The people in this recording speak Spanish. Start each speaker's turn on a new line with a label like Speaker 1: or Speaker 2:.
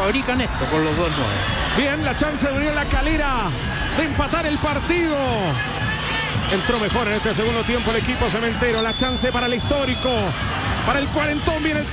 Speaker 1: fabrican esto con los 2-9.
Speaker 2: Bien, la chance de Uriel La Calera de empatar el partido. Entró mejor en este segundo tiempo el equipo cementero. La chance para el histórico. Para el cuarentón viene el